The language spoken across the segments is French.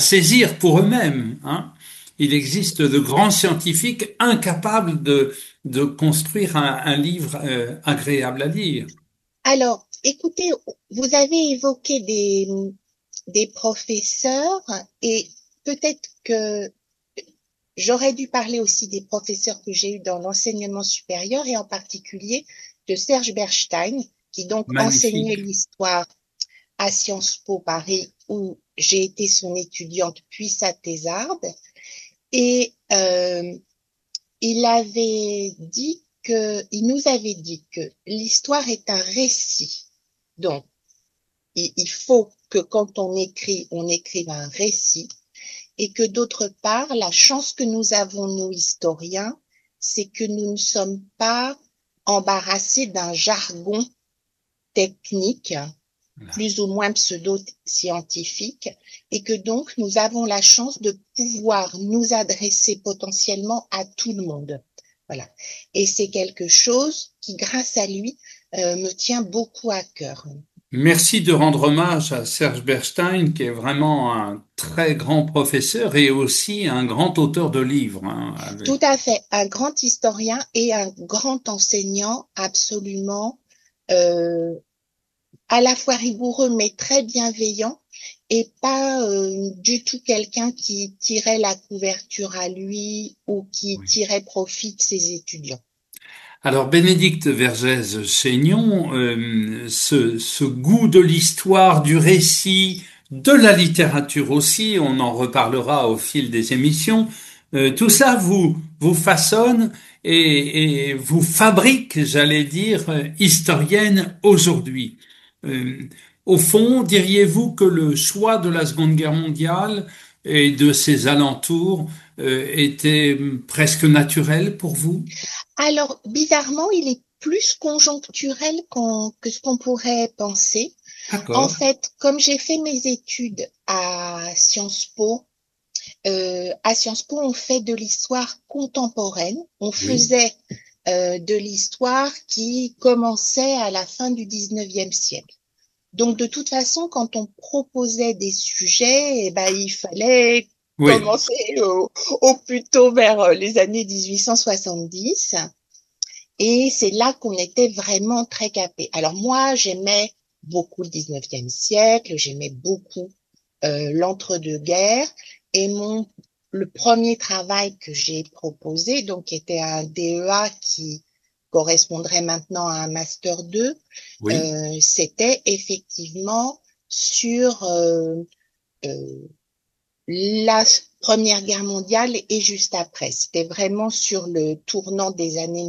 saisir pour eux-mêmes, hein. Il existe de grands scientifiques incapables de construire un livre agréable à lire. Alors, écoutez, vous avez évoqué des professeurs et peut-être que j'aurais dû parler aussi des professeurs que j'ai eus dans l'enseignement supérieur et en particulier de Serge Bernstein, qui donc enseignait Magnifique. l'histoire à Sciences Po Paris, où j'ai été son étudiante puis sa thésarde. Et il nous avait dit que l'histoire est un récit. Donc, il faut que quand on écrive un récit et que d'autre part, la chance que nous avons, nous historiens, c'est que nous ne sommes pas embarrassés d'un jargon technique, plus ou moins pseudo-scientifique, et que donc nous avons la chance de pouvoir nous adresser potentiellement à tout le monde. Voilà. Et c'est quelque chose qui, grâce à lui, me tient beaucoup à cœur. Merci de rendre hommage à Serge Bernstein, qui est vraiment un très grand professeur et aussi un grand auteur de livres, hein, Tout à fait, un grand historien et un grand enseignant absolument euh, à la fois rigoureux mais très bienveillant et pas du tout quelqu'un qui tirait la couverture à lui ou qui oui. tirait profit de ses étudiants. Alors, Bénédicte Vergès-Chaignon, ce goût de l'histoire, du récit, de la littérature aussi, on en reparlera au fil des émissions, tout ça vous façonne et vous fabrique, j'allais dire, historienne aujourd'hui. Euh, Au fond, diriez-vous que le choix de la Seconde Guerre mondiale et de ses alentours était presque naturel pour vous? Alors, bizarrement, il est plus conjoncturel que ce qu'on pourrait penser. En D'accord. fait, comme j'ai fait mes études à Sciences Po, on fait de l'histoire contemporaine. On Oui. faisait de l'histoire qui commençait à la fin du 19e siècle. Donc, de toute façon, quand on proposait des sujets, eh ben, il fallait Oui. commencer au plus tôt vers les années 1870. Et c'est là qu'on était vraiment très capé. Alors moi, j'aimais beaucoup le 19e siècle, j'aimais beaucoup l'entre-deux-guerres. Et le premier travail que j'ai proposé, donc était un DEA qui correspondrait maintenant à un Master 2, Oui. c'était effectivement sur euh, la Première Guerre mondiale et juste après. C'était vraiment sur le tournant des années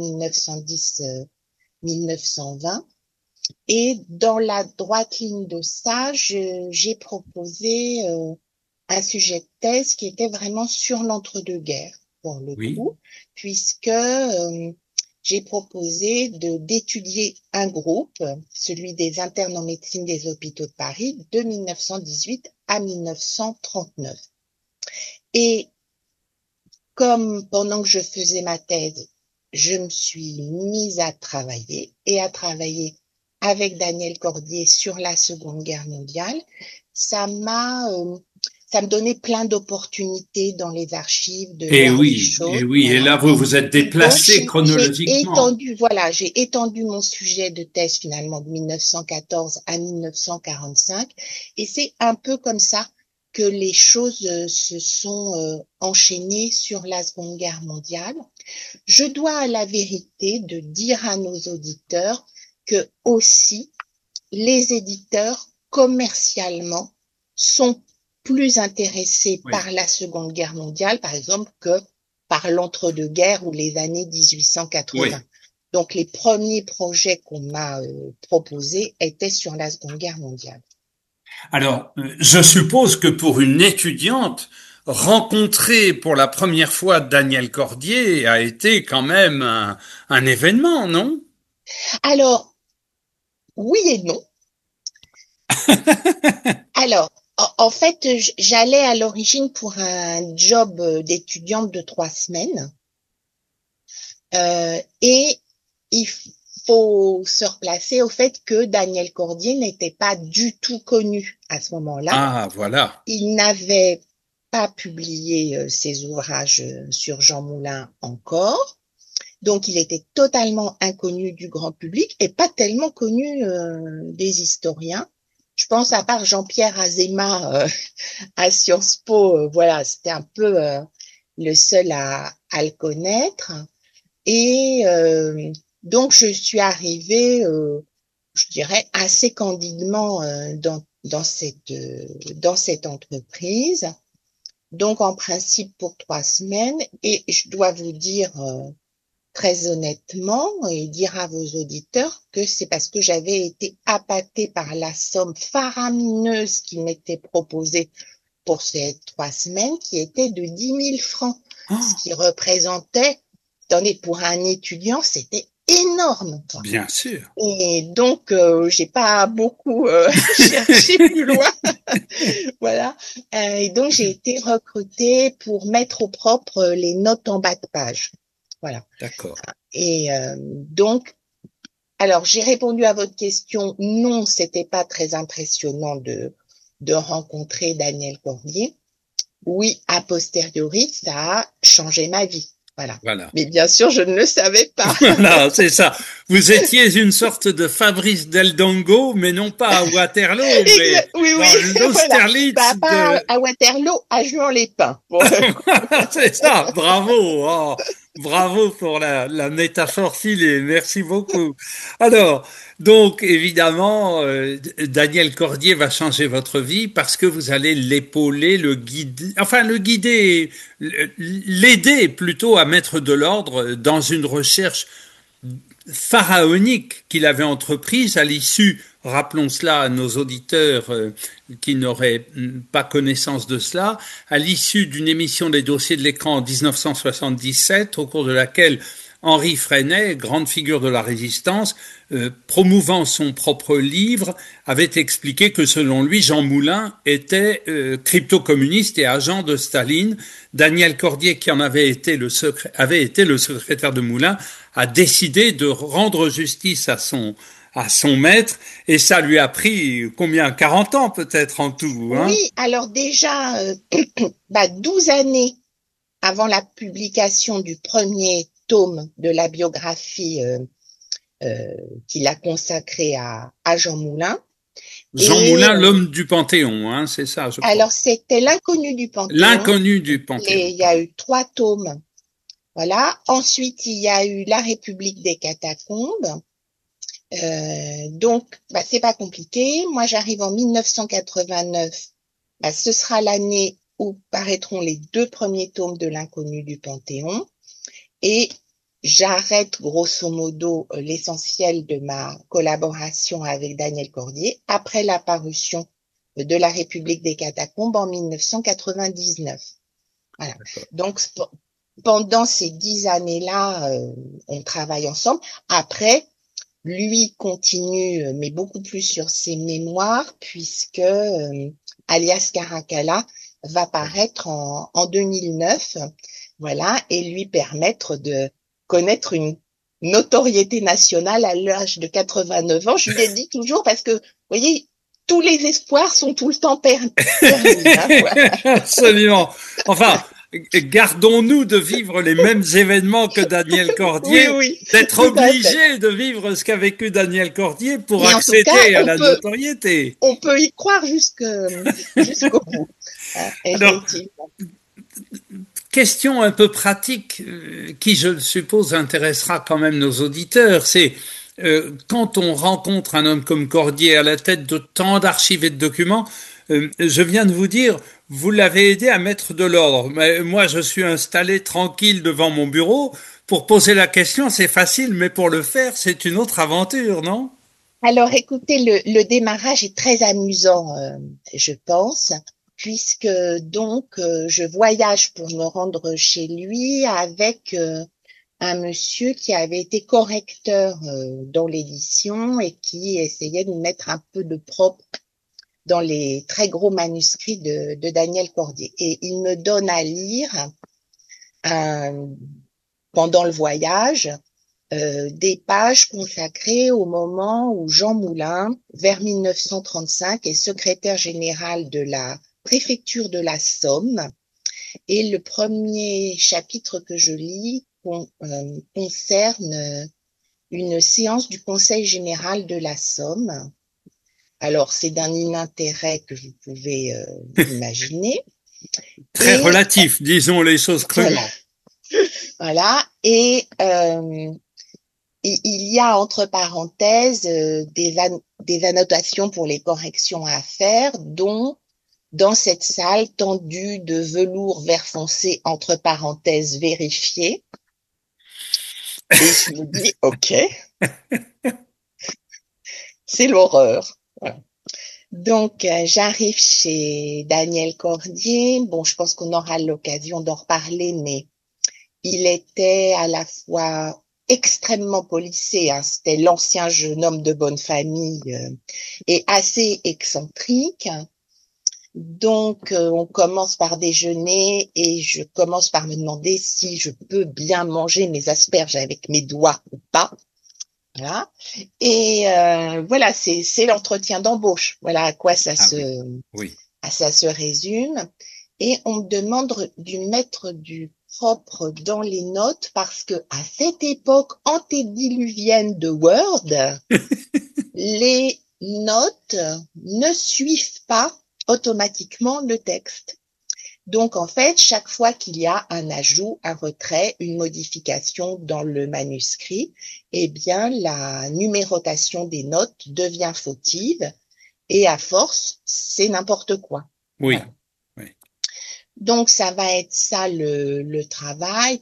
1910-1920. Et dans la droite ligne de ça, j'ai proposé un sujet de thèse qui était vraiment sur l'entre-deux-guerres, pour le Oui. coup, puisque j'ai proposé d'étudier un groupe, celui des internes en médecine des hôpitaux de Paris, de 1918 à 1939. Et comme pendant que je faisais ma thèse, je me suis mise à travailler et à travailler avec Daniel Cordier sur la Seconde Guerre mondiale, ça m'a, ça me donnait plein d'opportunités dans les archives de Et voir des oui, et choses, oui, et voilà. là vous vous êtes Et donc déplacé chronologiquement. j'ai étendu mon sujet de thèse finalement de 1914 à 1945, et c'est un peu comme ça que les choses se sont enchaînées sur la Seconde Guerre mondiale. Je dois à la vérité de dire à nos auditeurs que aussi les éditeurs commercialement sont plus intéressés Oui. par la Seconde Guerre mondiale, par exemple, que par l'entre-deux-guerres ou les années 1880. Oui. Donc les premiers projets qu'on m'a proposés étaient sur la Seconde Guerre mondiale. Alors, je suppose que pour une étudiante, rencontrer pour la première fois Daniel Cordier a été quand même un événement, non? Alors, oui et non. Alors, en fait, j'allais à l'origine pour un job d'étudiante de 3 semaines. Et il faut se replacer au fait que Daniel Cordier n'était pas du tout connu à ce moment-là. Ah, voilà. Il n'avait pas publié ses ouvrages sur Jean Moulin encore. Donc, il était totalement inconnu du grand public et pas tellement connu des historiens. Je pense à part Jean-Pierre Azéma à Sciences Po, voilà, c'était un peu le seul à le connaître. Et donc, je suis arrivée, je dirais, assez candidement dans cette entreprise. Donc, en principe, pour 3 semaines. Et je dois vous dire très honnêtement et dire à vos auditeurs que c'est parce que j'avais été appâtée par la somme faramineuse qui m'était proposée pour ces 3 semaines, qui était de 10 000 francs, ce qui représentait, attendez, pour un étudiant, c'était énorme, quoi. Bien sûr. Et donc, j'ai pas beaucoup cherché plus loin. Voilà. Et donc, j'ai été recrutée pour mettre au propre les notes en bas de page. Voilà. D'accord. Et donc, alors j'ai répondu à votre question. Non, c'était pas très impressionnant de rencontrer Daniel Cordier. Oui, a posteriori, ça a changé ma vie. Voilà. Mais bien sûr, je ne le savais pas. Voilà, c'est ça. Vous étiez une sorte de Fabrice Del Dongo, mais non pas à Waterloo, mais oui, dans l'Austerlitz. Voilà. Pas à Waterloo, à Juan-les-Pins. C'est ça, bravo. Oh, bravo pour la métaphore filée, merci beaucoup. Alors, donc évidemment, Daniel Cordier va changer votre vie parce que vous allez l'épauler, l'aider plutôt à mettre de l'ordre dans une recherche pharaonique qu'il avait entreprise à l'issue, rappelons cela à nos auditeurs qui n'auraient pas connaissance de cela, à l'issue d'une émission des dossiers de l'écran en 1977, au cours de laquelle Henri Freinet, grande figure de la résistance, promouvant son propre livre, avait expliqué que selon lui, Jean Moulin était crypto-communiste et agent de Staline. Daniel Cordier, qui avait été le secrétaire de Moulin, a décidé de rendre justice à son maître, et ça lui a pris combien, 40 ans peut-être en tout, hein? Oui, alors déjà 12 années avant la publication du premier tome de la biographie qu'il a consacrée à Jean Moulin. Moulin, l'homme du Panthéon, hein, c'est ça, je crois. Alors, c'était l'inconnu du Panthéon. L'inconnu du Panthéon. Et il y a eu 3 tomes. Voilà. Ensuite, il y a eu La République des catacombes. Donc, c'est pas compliqué. Moi, j'arrive en 1989. Ce sera l'année où paraîtront les 2 premiers tomes de l'inconnu du Panthéon. Et j'arrête grosso modo l'essentiel de ma collaboration avec Daniel Cordier après la parution de La République des catacombes en 1999. Voilà. Donc, pendant ces 10 années-là, on travaille ensemble. Après, lui continue, mais beaucoup plus sur ses mémoires, puisque Alias Caracalla va paraître en 2009, voilà, et lui permettre de connaître une notoriété nationale à l'âge de 89 ans. Je lui ai dit toujours parce que, vous voyez, tous les espoirs sont tout le temps permis. Voilà. Absolument. Enfin, gardons-nous de vivre les mêmes événements que Daniel Cordier, d'être obligé de vivre ce qu'a vécu Daniel Cordier pour accéder à la notoriété. On peut y croire jusqu'au bout. Alors, question un peu pratique qui, je le suppose, intéressera quand même nos auditeurs, c'est quand on rencontre un homme comme Cordier à la tête de tant d'archives et de documents, je viens de vous dire, vous l'avez aidé à mettre de l'ordre. Mais moi, je suis installé tranquille devant mon bureau. Pour poser la question, c'est facile, mais pour le faire, c'est une autre aventure, non? Alors, écoutez, le démarrage est très amusant, je pense, puisque donc je voyage pour me rendre chez lui avec un monsieur qui avait été correcteur dans l'édition et qui essayait de mettre un peu de propre dans les très gros manuscrits de Daniel Cordier. Et il me donne à lire pendant le voyage des pages consacrées au moment où Jean Moulin, vers 1935, est secrétaire général de la préfecture de la Somme Et le premier chapitre que je lis concerne une séance du Conseil général de la Somme. Alors, c'est d'un inintérêt que vous pouvez imaginer. Très relatif, disons les choses Voilà, crûment. voilà. Et il y a entre parenthèses des annotations pour les corrections à faire, dont dans cette salle tendue de velours vert foncé entre parenthèses vérifié. Et je me dis, ok, c'est l'horreur. Voilà. Donc, j'arrive chez Daniel Cordier. Bon, je pense qu'on aura l'occasion d'en reparler, mais il était à la fois extrêmement policé, hein, c'était l'ancien jeune homme de bonne famille et assez excentrique. Donc, on commence par déjeuner et je commence par me demander si je peux bien manger mes asperges avec mes doigts ou pas. Voilà. Et voilà, c'est l'entretien d'embauche. Voilà à quoi ça Oui. ça se résume. Et on me demande du mettre du propre dans les notes parce que à cette époque antédiluvienne de Word, les notes ne suivent pas automatiquement le texte. Donc, en fait, chaque fois qu'il y a un ajout, un retrait, une modification dans le manuscrit, eh bien, la numérotation des notes devient fautive et à force, c'est n'importe quoi. Oui. Voilà. Oui. Donc, ça va être ça le travail.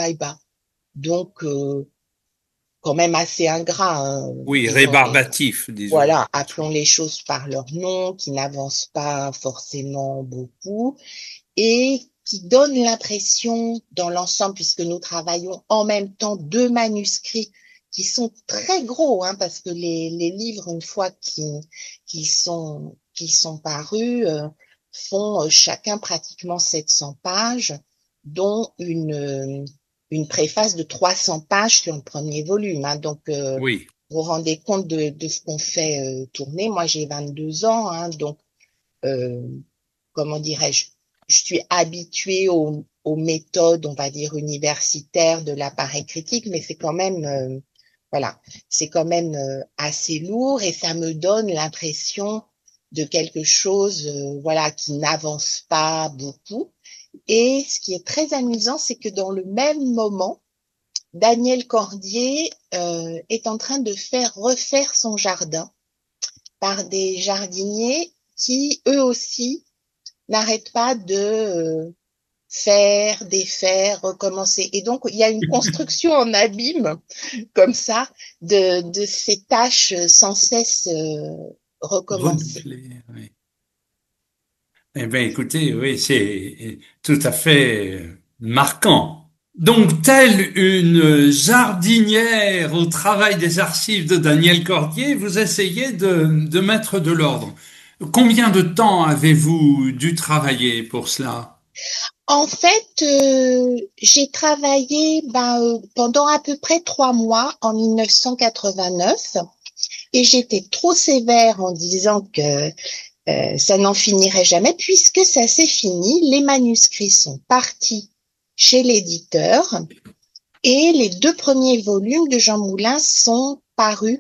Donc, quand même assez ingrat. Hein, Oui, rébarbatif, disons. voilà, appelons les choses par leur nom, qui n'avancent pas forcément beaucoup et qui donne l'impression dans l'ensemble, puisque nous travaillons en même temps deux manuscrits qui sont très gros, hein, parce que les livres, une fois qu'ils sont parus, font chacun pratiquement 700 pages, dont une préface de 300 pages sur le premier volume. Hein, donc, Oui. vous vous rendez compte de ce qu'on fait tourner. Moi, j'ai 22 ans, hein, donc, comment dirais-je, je suis habituée aux méthodes, on va dire, universitaires de l'appareil critique, mais c'est quand même, voilà, c'est quand même assez lourd et ça me donne l'impression de quelque chose, voilà, qui n'avance pas beaucoup. Et ce qui est très amusant, c'est que dans le même moment, Daniel Cordier est en train de refaire son jardin par des jardiniers qui, eux aussi, n'arrêtent pas de faire, défaire, recommencer. Et donc, il y a une construction en abîme, comme ça, de ces tâches sans cesse recommencées. Renouvelé, oui. Eh bien, écoutez, oui, c'est tout à fait marquant. Donc, telle une jardinière au travail des archives de Daniel Cordier, vous essayez de mettre de l'ordre. Combien de temps avez-vous dû travailler pour cela? En fait, j'ai travaillé pendant à peu près 3 mois en 1989 et j'étais trop sévère en disant que ça n'en finirait jamais puisque ça s'est fini. Les manuscrits sont partis chez l'éditeur et les 2 premiers volumes de Jean Moulin sont parus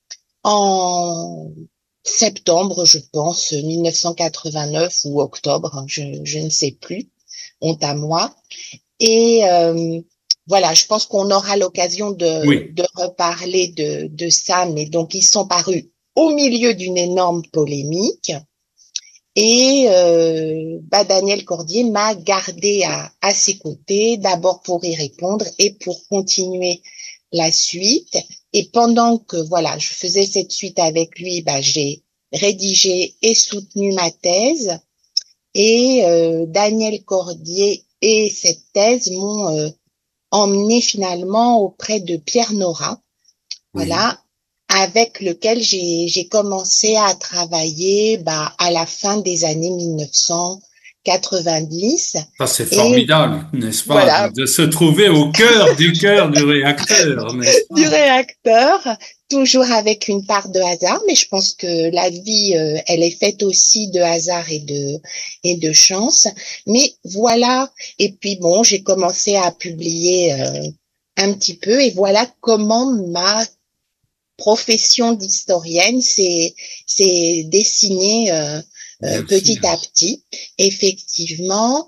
en septembre, je pense, 1989 ou octobre, hein, je ne sais plus, honte à moi. Et voilà, je pense qu'on aura l'occasion Oui, de reparler de ça, mais donc ils sont parus au milieu d'une énorme polémique. Et Daniel Cordier m'a gardé à ses côtés, d'abord pour y répondre et pour continuer la suite. Et pendant que voilà, je faisais cette suite avec lui, j'ai rédigé et soutenu ma thèse. Et Daniel Cordier et cette thèse m'ont emmené finalement auprès de Pierre Nora, oui. voilà, avec lequel j'ai commencé à travailler à la fin des années 90. Ça, c'est Et formidable, n'est-ce pas, voilà, de se trouver au cœur du réacteur, n'est-ce du pas? réacteur, toujours avec une part de hasard, mais je pense que la vie, elle est faite aussi de hasard et de chance. Mais voilà. Et puis bon, j'ai commencé à publier un petit peu, et voilà comment ma profession d'historienne s'est dessinée Bien sûr. petit à petit, effectivement,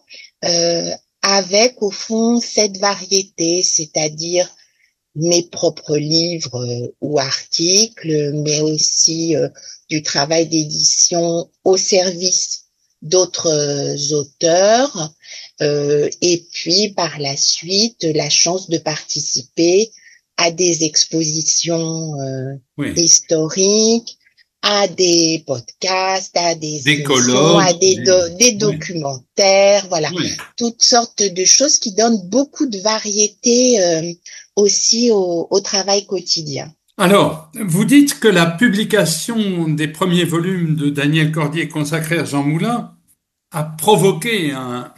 avec au fond cette variété, c'est-à-dire mes propres livres ou articles, mais aussi du travail d'édition au service d'autres auteurs, et puis par la suite la chance de participer à des expositions Oui. historiques, à des podcasts, à des Des émissions, à colloques, des oui, documentaires, voilà, oui. toutes sortes de choses qui donnent beaucoup de variété aussi au travail quotidien. Alors, vous dites que la publication des premiers volumes de Daniel Cordier consacrés à Jean Moulin a provoqué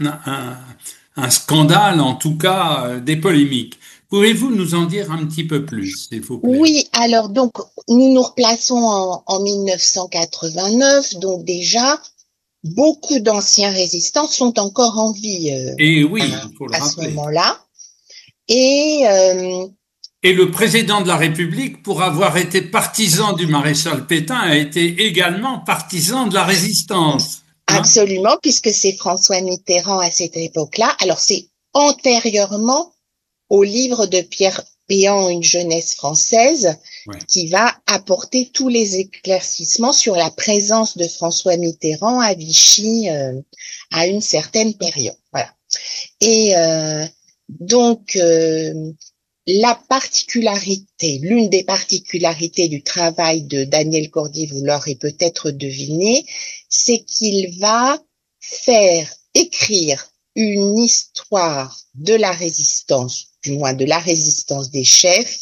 un scandale, en tout cas des polémiques. Pouvez-vous nous en dire un petit peu plus, s'il vous plaît? Oui, alors donc nous nous replaçons en 1989, donc déjà beaucoup d'anciens résistants sont encore en vie Et oui, il faut le à ce rappeler. moment-là. Et Et le président de la République, pour avoir été partisan du maréchal Pétain, a été également partisan de la résistance. Hein? absolument, puisque c'est François Mitterrand à cette époque-là. Alors c'est antérieurement au livre de Pierre Péan, Une jeunesse française, Ouais. qui va apporter tous les éclaircissements sur la présence de François Mitterrand à Vichy à une certaine période. Voilà. Et donc, la particularité, l'une des particularités du travail de Daniel Cordier, vous l'aurez peut-être deviné, c'est qu'il va faire écrire une histoire de la résistance, du moins de la résistance des chefs,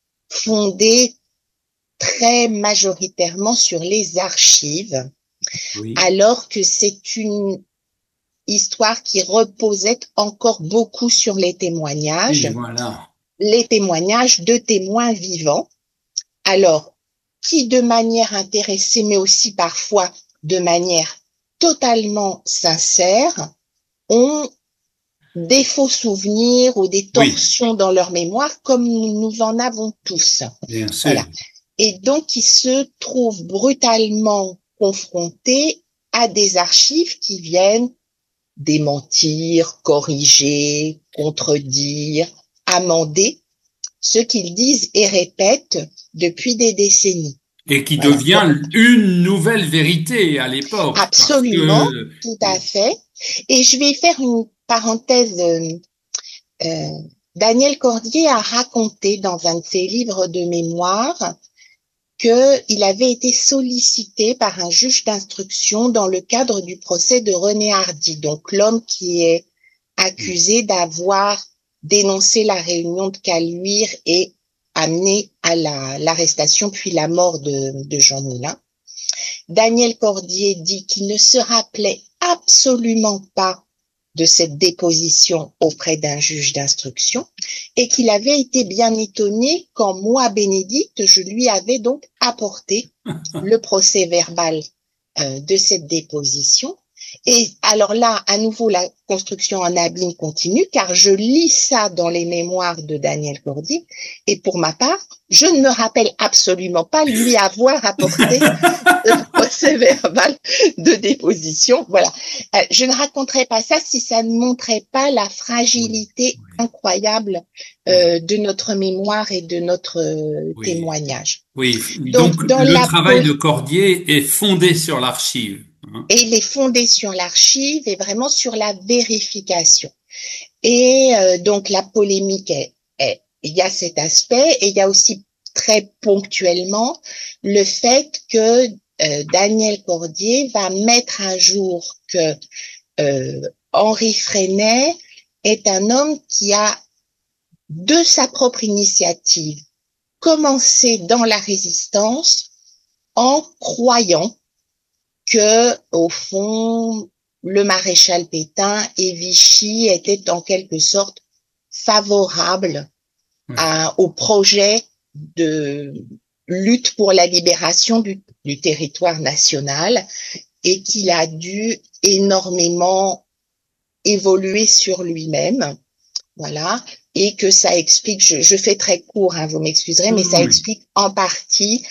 fondée très majoritairement sur les archives, Oui. alors que c'est une histoire qui reposait encore beaucoup sur Et voilà. les témoignages de témoins vivants. Alors, qui de manière intéressée, mais aussi parfois de manière totalement sincère, ont des faux souvenirs ou des Oui, torsions dans leur mémoire, comme nous en avons tous. bien sûr. Voilà. Et donc, ils se trouvent brutalement confrontés à des archives qui viennent démentir, corriger, contredire, amender ce qu'ils disent et répètent depuis des décennies. Et qui Voilà. Donc, devient une nouvelle vérité à l'époque, parce absolument, que, tout à fait. Et je vais faire une parenthèse. Euh, Daniel Cordier a raconté dans un de ses livres de mémoire qu'il avait été sollicité par un juge d'instruction dans le cadre du procès de René Hardy, donc l'homme qui est accusé d'avoir dénoncé la réunion de Caluire et amené à l'arrestation puis la mort de Jean Moulin. Daniel Cordier dit qu'il ne se rappelait absolument pas de cette déposition auprès d'un juge d'instruction et qu'il avait été bien étonné quand moi, Bénédicte, je lui avais donc apporté le procès verbal de cette déposition. Et alors là, à nouveau, la construction en abîme continue, car je lis ça dans les mémoires de Daniel Cordier, et pour ma part, je ne me rappelle absolument pas lui avoir apporté le procès verbal de déposition. Voilà. Je ne raconterai pas ça si ça ne montrait pas la oui, fragilité oui, incroyable oui, de notre mémoire et de notre oui. témoignage. Oui. Donc, Donc, dans le la travail de Cordier est fondé sur l'archive. Hein. et il est fondé sur l'archive et vraiment sur la vérification. Et donc la polémique il y a cet aspect et il y a aussi très ponctuellement le fait que Daniel Cordier va mettre à jour que Henri Freinet est un homme qui a, de sa propre initiative, commencé dans la résistance en croyant que, au fond, le maréchal Pétain et Vichy étaient en quelque sorte favorables au projet de lutte pour la libération du territoire national et qu'il a dû énormément évoluer sur lui-même. Voilà. Et que ça explique, je fais très court, hein, vous m'excuserez, mais ça explique en partie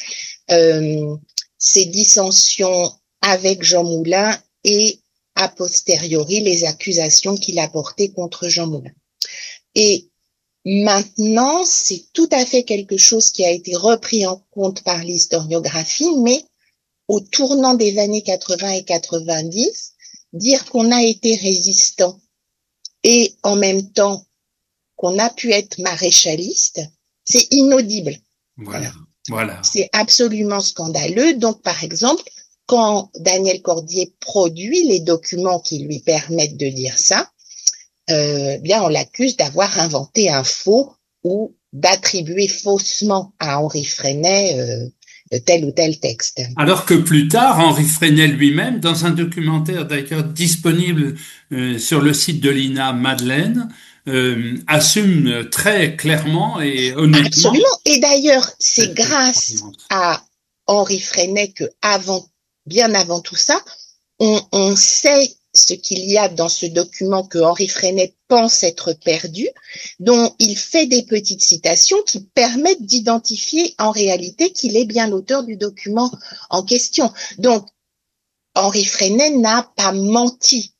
ces dissensions avec Jean Moulin et a posteriori les accusations qu'il a portées contre Jean Moulin. Et maintenant, c'est tout à fait quelque chose qui a été repris en compte par l'historiographie, mais au tournant des années 80 et 90, dire qu'on a été résistant et en même temps qu'on a pu être maréchaliste, c'est inaudible. Voilà. C'est absolument scandaleux. Donc, par exemple, quand Daniel Cordier produit les documents qui lui permettent de dire ça, bien, on l'accuse d'avoir inventé un faux ou d'attribuer faussement à Henri Freinet tel ou tel texte. Alors que plus tard, Henri Freinet lui-même, dans un documentaire d'ailleurs disponible sur le site de l'INA Madeleine, assume très clairement et honnêtement. Absolument. Et d'ailleurs, c'est grâce à Henri Freinet que bien avant tout ça, on sait ce qu'il y a dans ce document que Henri Freinet pense être perdu, dont il fait des petites citations qui permettent d'identifier en réalité qu'il est bien l'auteur du document en question. Donc, Henri Freinet n'a pas menti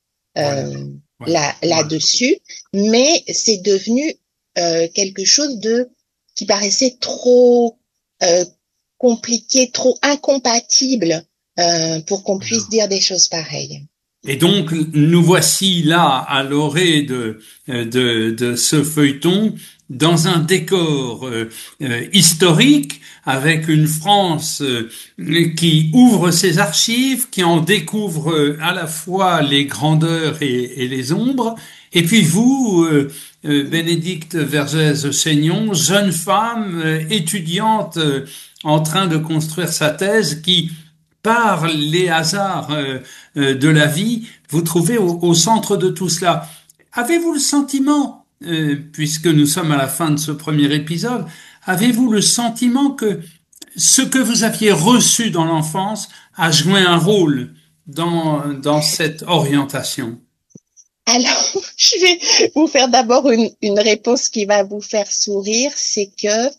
là-dessus, mais c'est devenu quelque chose qui paraissait trop compliqué, trop incompatible pour qu'on puisse dire des choses pareilles. Et donc, nous voici là à l'orée de ce feuilleton dans un décor historique avec une France qui ouvre ses archives, qui en découvre à la fois les grandeurs et les ombres. Et puis vous, Bénédicte Vergès-Chaignon, jeune femme étudiante en train de construire sa thèse, qui par les hasards de la vie, vous trouvez au centre de tout cela. Avez-vous le sentiment, puisque nous sommes à la fin de ce premier épisode, avez-vous le sentiment que ce que vous aviez reçu dans l'enfance a joué un rôle dans cette orientation? Alors, je vais vous faire d'abord une réponse qui va vous faire sourire, c'est que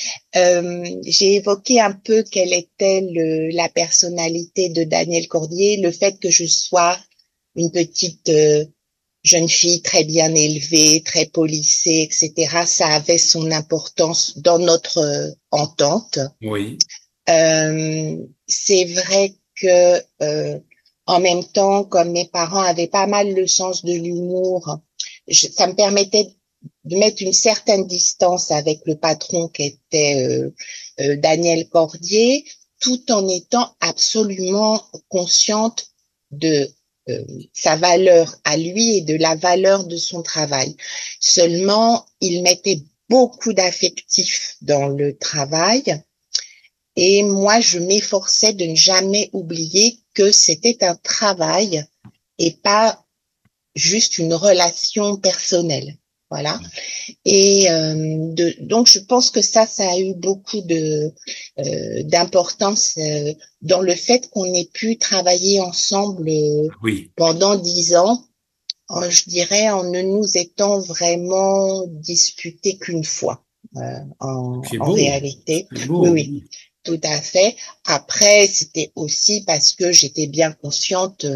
j'ai évoqué un peu quelle était la personnalité de Daniel Cordier, le fait que je sois une petite jeune fille très bien élevée, très polissée, etc. Ça avait son importance dans notre entente. Oui. C'est vrai que en même temps, comme mes parents avaient pas mal le sens de l'humour, ça me permettait de mettre une certaine distance avec le patron qui était Daniel Cordier, tout en étant absolument consciente de sa valeur à lui et de la valeur de son travail. Seulement, il mettait beaucoup d'affectif dans le travail. Et moi, je m'efforçais de ne jamais oublier que c'était un travail et pas juste une relation personnelle. Voilà. Et donc, je pense que ça a eu beaucoup d'importance dans le fait qu'on ait pu travailler ensemble pendant 10 ans. Je dirais en ne nous étant vraiment disputés qu'une fois en réalité. Oui. Tout à fait. Après, c'était aussi parce que j'étais bien consciente,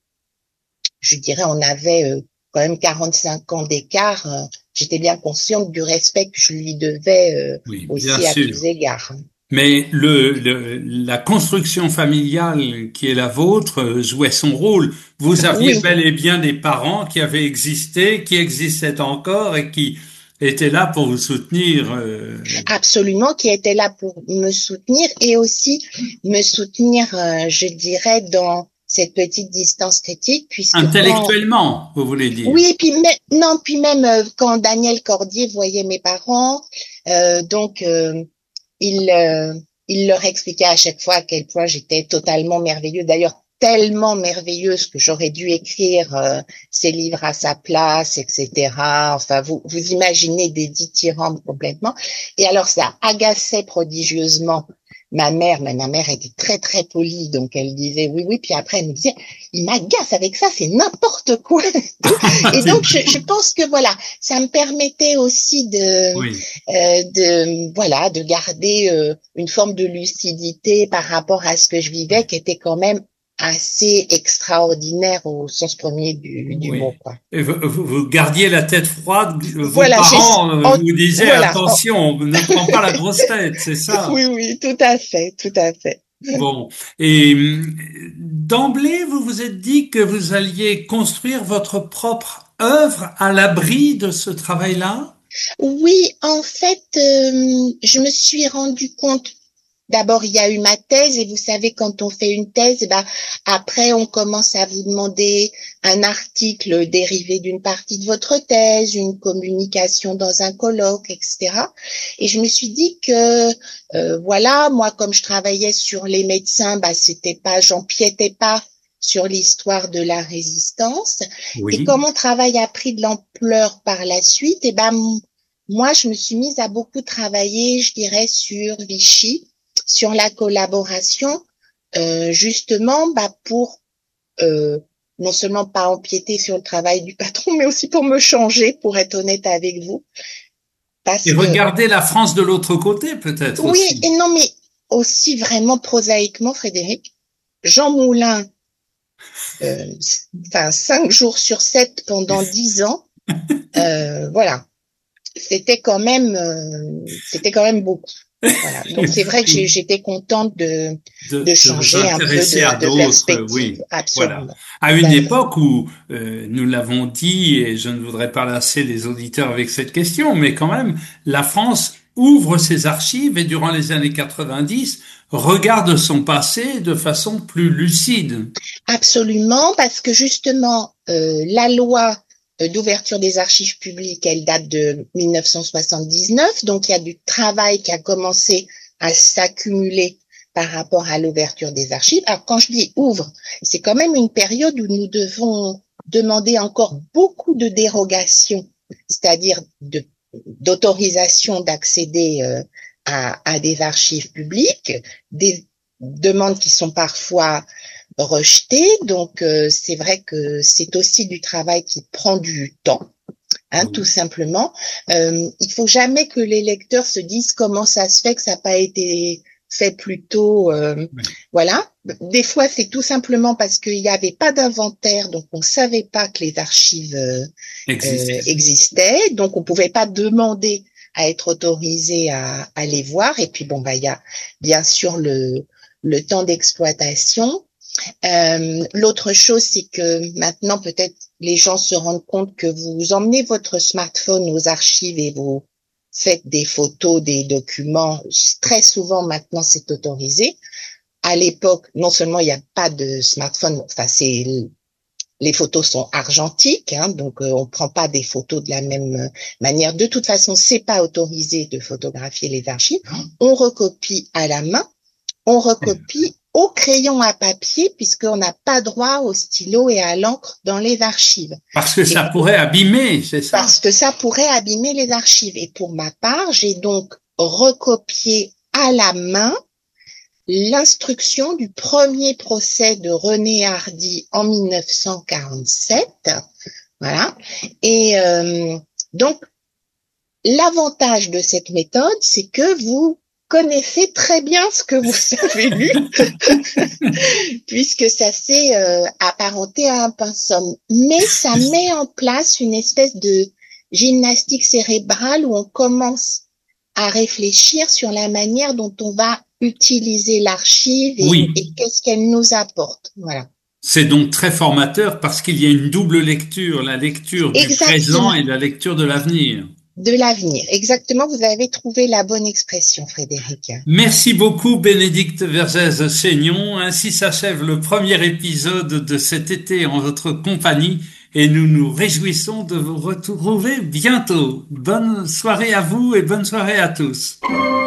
je dirais, on avait quand même 45 ans d'écart. J'étais bien consciente du respect que je lui devais aussi à tous égards. Mais la construction familiale qui est la vôtre jouait son rôle. Vous aviez bel et bien des parents qui avaient existé, qui existaient encore et qui était là pour vous soutenir. Absolument, qui était là pour me soutenir et aussi me soutenir, je dirais, dans cette petite distance critique, puisque intellectuellement, vous voulez dire. Oui, puis même quand Daniel Cordier voyait mes parents, il leur expliquait à chaque fois à quel point j'étais totalement merveilleuse. D'ailleurs, tellement merveilleuse que j'aurais dû écrire ces livres à sa place, etc. Enfin, vous imaginez des dithyrambies complètement. Et alors, ça agaçait prodigieusement ma mère, mais ma mère était très très polie, donc elle disait oui, oui, puis après elle me disait, il m'agace avec ça, c'est n'importe quoi. Et donc je pense que voilà, ça me permettait aussi Oui. voilà, de garder une forme de lucidité par rapport à ce que je vivais, qui était quand même assez extraordinaire au sens premier du Oui. mot, quoi. Et vous gardiez la tête froide. Vos Voilà, parents vous disaient voilà, attention, ne prends pas la grosse tête, c'est ça. oui, oui, tout à fait, tout à fait. Bon. Et d'emblée, vous vous êtes dit que vous alliez construire votre propre œuvre à l'abri de ce travail-là? Oui, en fait, je me suis rendu compte. D'abord, il y a eu ma thèse et vous savez, quand on fait une thèse, bah, après, on commence à vous demander un article dérivé d'une partie de votre thèse, une communication dans un colloque, etc. Et je me suis dit que, voilà, moi, comme je travaillais sur les médecins, bah, c'était pas, j'empiétais pas sur l'histoire de la résistance. Et Oui. comme mon travail a pris de l'ampleur par la suite, et ben, moi, je me suis mise à beaucoup travailler, je dirais, sur Vichy, sur la collaboration, justement bah, pour non seulement pas empiéter sur le travail du patron, mais aussi pour me changer, pour être honnête avec vous. Et Parce que regardez la France de l'autre côté, peut-être oui, aussi. et non, mais aussi vraiment prosaïquement, Frédéric, Jean Moulin, enfin 5 jours sur 7 pendant 10 ans, voilà, c'était quand même beaucoup. Voilà. Donc c'est vrai que j'étais contente de De vous changer un peu intéresser à de d'autres, perspective. oui. Voilà. Absolument. À Tout une à fait. époque où, nous l'avons dit, et je ne voudrais pas lasser les auditeurs avec cette question, mais quand même, la France ouvre ses archives et durant les années 90, regarde son passé de façon plus lucide. Absolument, parce que justement, la loi d'ouverture des archives publiques, elle date de 1979, donc il y a du travail qui a commencé à s'accumuler par rapport à l'ouverture des archives. Alors quand je dis ouvre, c'est quand même une période où nous devons demander encore beaucoup de dérogations, c'est-à-dire d'autorisation d'accéder à des archives publiques, des demandes qui sont parfois rejeté. Donc, c'est vrai que c'est aussi du travail qui prend du temps, hein, tout Oui. simplement. Il faut jamais que les lecteurs se disent comment ça se fait que ça n'a pas été fait plus tôt. Oui. Voilà. Des fois, c'est tout simplement parce qu'il n'y avait pas d'inventaire, donc on savait pas que les archives Existe. existaient, donc on pouvait pas demander à être autorisé à les voir. Et puis bon, bah il y a bien sûr le temps d'exploitation. L'autre chose, c'est que maintenant, peut-être, les gens se rendent compte que vous emmenez votre smartphone aux archives et vous faites des photos, des documents. Très souvent, maintenant, c'est autorisé. À l'époque, non seulement il n'y a pas de smartphone, enfin, les photos sont argentiques, hein, donc on prend pas des photos de la même manière. De toute façon, c'est pas autorisé de photographier les archives. On recopie à la main, on recopie au crayon à papier, puisqu'on n'a pas droit au stylo et à l'encre dans les archives. Parce que ça pourrait abîmer, c'est ça? Parce que ça pourrait abîmer les archives. Et pour ma part, j'ai donc recopié à la main l'instruction du premier procès de René Hardy en 1947. Voilà. Et donc, l'avantage de cette méthode, c'est que vous connaissez très bien ce que vous avez lu, puisque ça s'est apparenté à un pensum. Mais ça met en place une espèce de gymnastique cérébrale où on commence à réfléchir sur la manière dont on va utiliser l'archive Oui. et qu'est-ce qu'elle nous apporte. Voilà. C'est donc très formateur parce qu'il y a une double lecture, la lecture du présent Exactement. et la lecture de l'avenir. De l'avenir. Exactement. Vous avez trouvé la bonne expression, Frédéric. Merci beaucoup, Bénédicte Vergès-Chaignon. Ainsi s'achève le premier épisode de cet été en votre compagnie et nous nous réjouissons de vous retrouver bientôt. Bonne soirée à vous et bonne soirée à tous.